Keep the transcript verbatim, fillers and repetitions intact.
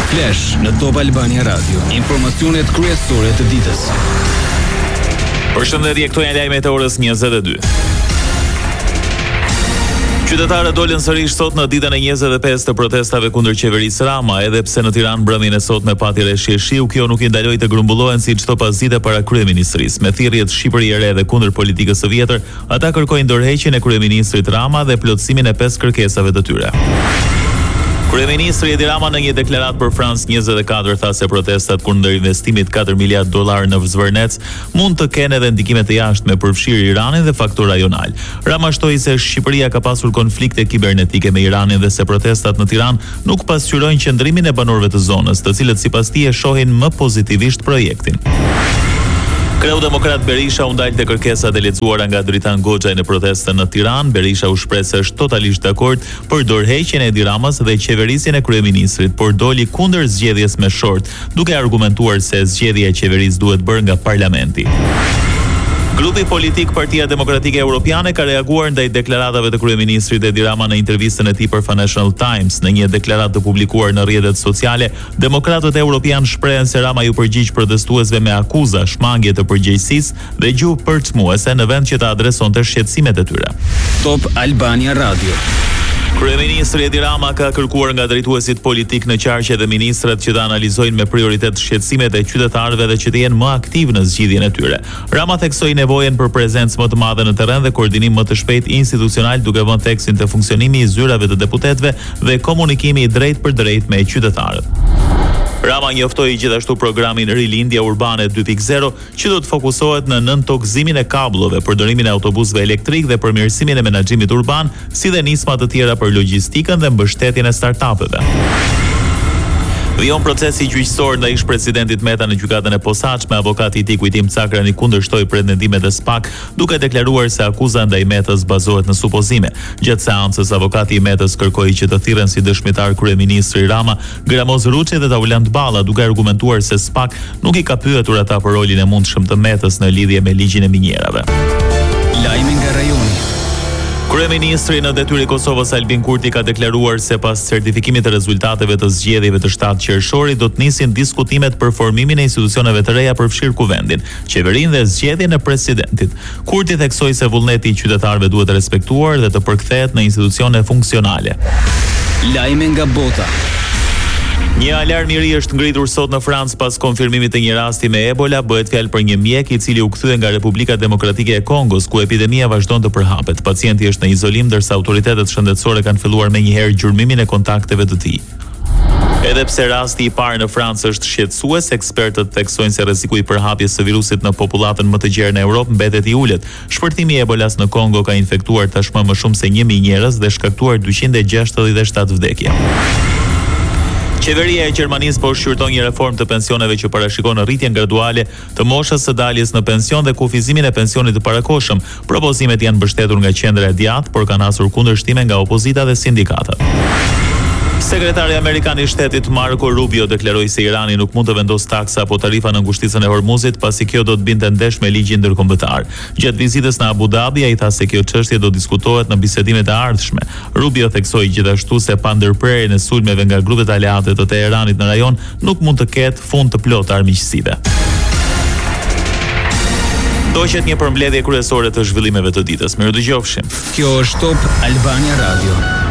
Flash në Top Albania Radio. Informacionet kryesore të ditës. Përshëndetje, këto janë lajmet e orës njëzet e dy. Qytetarët dolën sërish sot në ditën e njëzet e pesë të protestave kundër qeverisë Rama, edhe pse në Tiranë mbrëmjen e sotme pati rreshje shiu, kjo nuk i ndaloi të grumbullohen si çdo pas dite para kryeministrisë. Me thirrjet Shqipëri e re dhe kundër politikës së vjetër, ata kërkojnë ndërheqjen e kryeministrit Rama dhe plotësimin e pesë kërkesave të tyre. Kryeministri Edi Rama në një deklaratë për France njëzet e katër tha se protestat kundër investimit katër miliardë dollar në Zvërnec mund të kenë edhe ndikime të jashtme për fshirë Iranin dhe faktor rajonal. Rama shtoi se Shqipëria ka pasur konflikte kibernetike me Iranin dhe se protestat në Tiranë nuk pasqyrojnë qëndrimin e banorëve të zonës, të cilët sipas tij e shohin më pozitivisht projektin. Kreu Demokrat Berisha u ndalte kërkesat e lecuara nga Dritan Goxhaj në protestën në Tiranë. Berisha u shpreh se është totalisht dakord për dorëheqjen e Edi Ramës dhe qeverisjen e kryeministrit, por doli kundër zgjedhjes me short, duke argumentuar se zgjedhja e qeverisë duhet bërë nga parlamenti. Grupi politik Partia Demokratike Europiane ka reaguar ndaj deklaratave të kryeministrit Edi Rama në intervistën e tij për Financial Times. Në një deklaratë të publikuar në rrjetet sociale, demokratët europian shprehen se Rama ju përgjigj protestuesve me akuza, shmangje të përgjegjësisë dhe gjuhë përçmuese në vend që të adresonte shqetësimet e tyre. Top Albania Radio. Kryeministri Edi Rama ka kërkuar nga drejtuesit politik në qarqe dhe ministrat që të analizojnë me prioritet shqetësimet e qytetarëve dhe që të jenë më aktiv në zgjidhjen e tyre. Rama theksoi nevojën për prezencë më të madhe në terren dhe koordinim më të shpejt institucional, duke vënë theksin te funksionimi i zyrave të deputetëve dhe komunikimi i drejt për drejt me qytetarët. Rama njoftoi gjithashtu programin Rilindja Urbane dy pikë zero, që do të fokusohet në nëntokëzimin e kabllove, përdorimin e autobusëve elektrik dhe përmirësimin e menaxhimit urban, si dhe nisma të tjera për logjistikën dhe mbështetjen e startupeve. Vijon procesi gjyqësor ndaj ish-presidentit Meta në gjykatën e posaçme. Avokati i tij Kujtim Cakrani kundërshtoi pretendimet e SPAK, duke deklaruar se akuza ndaj Metës bazohet në supozime. Gjatë seancës, avokati i Metës kërkoi që të thirren si dëshmitar kryeministri Rama, Gramoz Ruçi dhe Taulant Balla, duke argumentuar se SPAK nuk i ka pyetur ata për rolin e mundshëm të Metës në lidhje me ligjin e minjerave. Lajmi nga rajoni. Kryeministri në detyrë i Kosovës Albin Kurti ka deklaruar se pas certifikimit të rezultateve të zgjedhjeve të shtatë qershorit do të nisin diskutimet për formimin e institucioneve të reja për fshirë kuvendin, qeverinë dhe zgjedhjen e presidentit. Kurti theksoi se vullneti i qytetarëve duhet respektuar dhe të përkthehet në institucione funksionale. Lajme nga bota. Një alarm i ri është ngritur sot në Francë pas konfirmimit të një rasti me Ebola. Bëhet fjalë për një mjek i cili u kthye nga Republika Demokratike e Kongos, ku epidemia vazhdon të përhapet. Pacienti është në izolim, ndërsa autoritetet shëndetësore kanë filluar menjëherë gjurmimin e kontakteve të tij. Edhe pse rasti i parë në Francë është shqetësues, ekspertët theksojnë se rreziku i përhapjes së virusit në popullatën më të gjerë në Europë mbetet i ulët. Shpërtimi i Ebolas në Kongo ka infektuar tashmë më shumë se një mijë njerëz dhe shkaktuar dyqind e gjashtëdhjetë e shtatë vdekje. Qeveria e Gjermanisë po shqyrton një reformë të pensioneve që parashikon rritjen graduale të moshës së daljes në pension dhe kufizimin e pensionit të parakohshëm. Propozimet janë mbështetur nga qendra e djathtë, por kanë hasur kundërshtime nga opozita dhe sindikatat. Sekretari amerikan i shtetit Marco Rubio deklaroi se Irani nuk mund të vendosë taksa apo tarifa në ngushticën e Hormuzit, pasi kjo do të binte ndesh me ligjin ndërkombëtar. Gjatë vizitës në Abu Dhabi, ai tha se kjo çështje do diskutohet në bisedimet e ardhshme. Rubio theksoi gjithashtu se pa ndërprerjen e sulmeve nga grupet aleate të Teheranit në rajon, nuk mund të ketë fund të plotë armiqësive. Doqet një përmbledhje kryesore të zhvillimeve të ditës. Mirëdëgjofshim. Kjo është Top Albania Radio.